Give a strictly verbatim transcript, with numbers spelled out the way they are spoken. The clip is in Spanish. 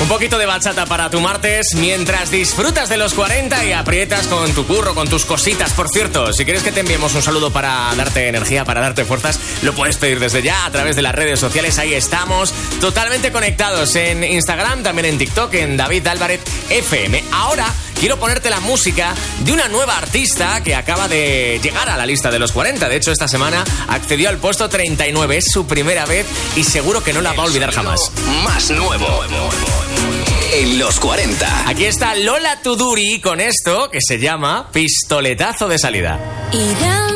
Un poquito de bachata para tu martes mientras disfrutas de los cuarenta y aprietas con tu curro, con tus cositas. Por cierto, si quieres que te enviemos un saludo para darte energía, para darte fuerzas, lo puedes pedir desde ya a través de las redes sociales. Ahí estamos totalmente conectados en Instagram, también en TikTok, en David Álvarez F M. Ahora quiero ponerte la música de una nueva artista que acaba de llegar a la lista de los cuarenta. De hecho, esta semana accedió al puesto treinta y nueve. Es su primera vez y seguro que no la va a olvidar jamás. Más nuevo en los cuarenta. Aquí está Lola Tuduri con esto que se llama Pistoletazo de salida. Irán.